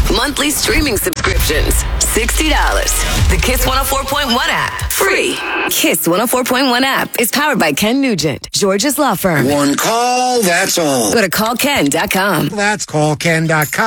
Monthly streaming subscriptions, $60. The Kiss 104.1 app, free. Kiss 104.1 app is powered by Ken Nugent, George's Law Firm. One call, that's all. Go to callken.com. That's callken.com.